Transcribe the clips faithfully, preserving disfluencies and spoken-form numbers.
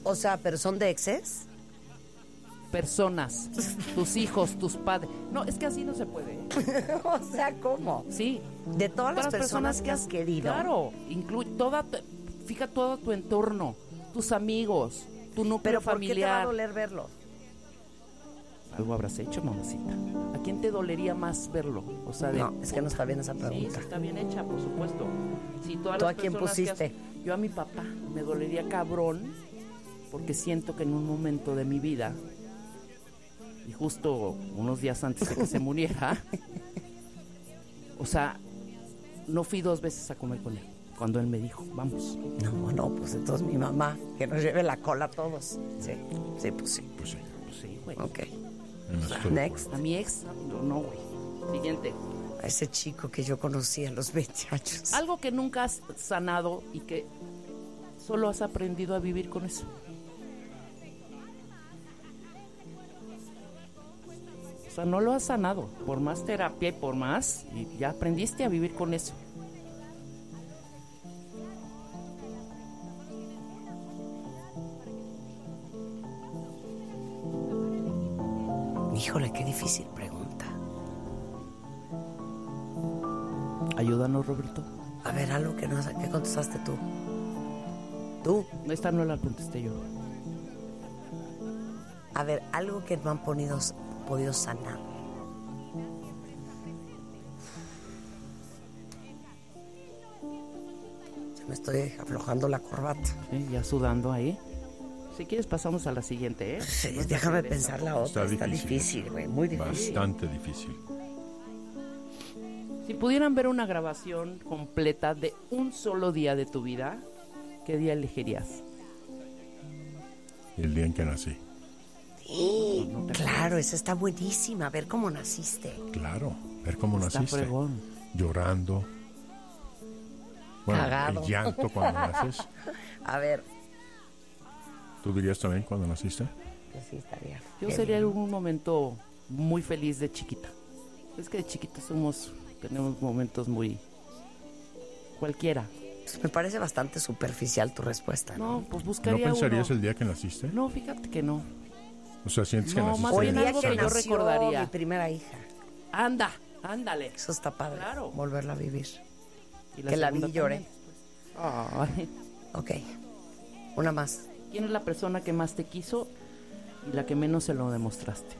O sea, ¿pero son de exes? Personas, tus hijos, tus padres. No, es que así no se puede. O sea, ¿cómo? Sí. De todas las personas, personas que has querido. Claro, incluye toda, fija todo tu entorno, tus amigos, tu núcleo Pero ¿por familiar. qué te va a doler verlo? Algo habrás hecho, mamacita. ¿A quién te dolería más verlo? O sea, de, no, es que no está bien esa pregunta. Sí, sí está bien hecha, por supuesto. Si todas ¿Tú las a quién pusiste? Has, yo a mi papá. Me dolería cabrón, porque siento que en un momento de mi vida, y justo unos días antes de que se muriera, o sea, no fui dos veces a comer con él. Cuando él me dijo, vamos. No, no, pues entonces mi mamá, que nos lleve la cola a todos. Sí, sí, pues sí. Pues sí. Pues sí, güey. Ok. O sea, next. A mi ex, no, no, güey. Siguiente. A ese chico que yo conocí a los veinte años. Algo que nunca has sanado y que solo has aprendido a vivir con eso. O sea, no lo has sanado. Por más terapia y por más, y ya aprendiste a vivir con eso. Híjole, qué difícil pregunta. Ayúdanos, Roberto. A ver, algo que no ¿qué contestaste tú? ¿Tú? Esta no la contesté yo. A ver, algo que no han podido, podido sanar. Ya me estoy aflojando la corbata. Sí, ya sudando ahí. Si quieres pasamos a la siguiente, ¿eh? Sí, no déjame pensar la otra. Está Está difícil, güey, muy difícil. Bastante difícil. Si pudieran ver una grabación completa de un solo día de tu vida, ¿qué día elegirías? El día en que nací. Sí, no, no claro, esa está buenísima. Ver cómo naciste. Claro, ver cómo está naciste. Fregón. Llorando. Bueno, cagado. El llanto cuando naces. A ver. ¿Tú dirías también cuando naciste? Pues sí, estaría. Yo sería en un momento muy feliz de chiquita. Es que de chiquita somos, tenemos momentos muy cualquiera. Pues me parece bastante superficial tu respuesta. No, no pues buscaría ¿No pensarías uno. el día que naciste? No, fíjate que no. O sea, sientes no, que naciste. Más bien algo que que yo recordaría. Mi primera hija. Anda, ándale. Eso está padre. Claro. Volverla a vivir. ¿Y la que la vi y lloré. Ay. Ok. Una más. ¿Quién es la persona que más te quiso y la que menos se lo demostraste?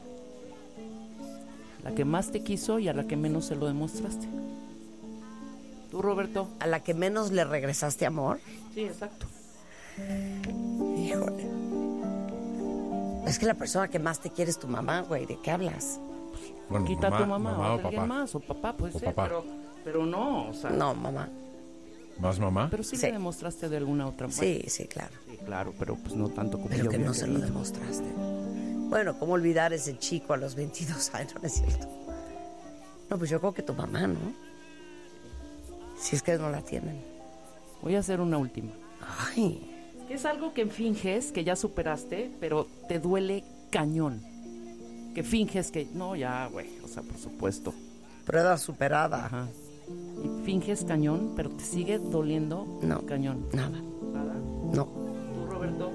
La que más te quiso y a la que menos se lo demostraste. ¿Tú, Roberto? ¿A la que menos le regresaste amor? Sí, exacto. Híjole. Es que la persona que más te quiere es tu mamá, güey. ¿De qué hablas? Bueno, quita mamá, a tu mamá, mamá o, o alguien papá. más, o papá, puede O ser, papá. Pero, pero no, o sea... No, mamá. ¿Más mamá? Pero sí, Sí. le demostraste de alguna otra manera. Sí, sí, claro. Sí, claro, pero pues no tanto como Pero yo que hubiera no se lo querido. demostraste. Bueno, ¿cómo olvidar ese chico a los veintidós años? No es cierto. No, pues yo creo que tu mamá, ¿no? Si es que no la tienen. Voy a hacer una última. Ay. Que es algo que finges que ya superaste, pero te duele cañón. Que finges que... No, ya, güey, o sea, por supuesto. Prueba superada. Ajá. Y finges cañón, pero te sigue doliendo No. cañón. Nada. Nada. No. ¿Tú, Roberto?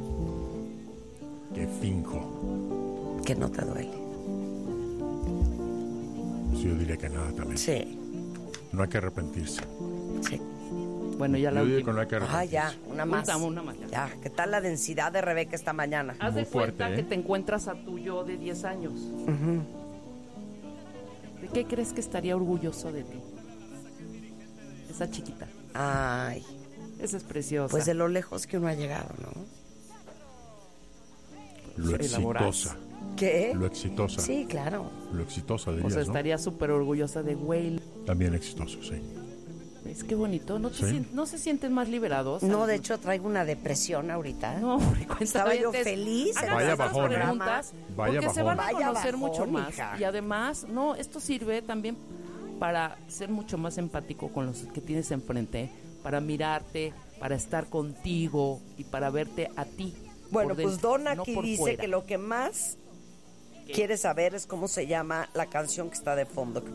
Que finjo. Que no te duele. Pues yo diría que nada también. Sí. No hay que arrepentirse. Sí. Bueno, ya la Yo diría que última. no hay que Ah, arrepentirse. ya. Una más. Última, una más, ya. Ya. ¿Qué tal la densidad de Rebeca esta mañana? Haz Muy de cuenta fuerte, ¿eh? que te encuentras a tu yo de diez años. Ujú. ¿De qué crees que estaría orgulloso de ti? Esa chiquita. Ay. Esa es preciosa. Pues de lo lejos que uno ha llegado, ¿no? Lo Elaboras. exitosa. ¿Qué? Lo exitosa. Sí, claro. Lo exitosa O dirías, sea, ¿no? estaría súper orgullosa de güey. También exitoso, sí. Es que bonito. ¿No, te Sí. sien- ¿No se sienten más liberados? No, de hecho traigo una depresión ahorita. No, porque Estaba yo cuentavientes, feliz. hagan Vaya estas bajón, ¿eh? preguntas Vaya porque se bajón. van a Vaya conocer bajón, mucho más. hija. Y además, no, esto sirve también para ser mucho más empático con los que tienes enfrente, para mirarte, para estar contigo y para verte a ti. Bueno, por pues dentro, Don no aquí por dice fuera. que lo que más quiere saber es cómo se llama la canción que está de fondo.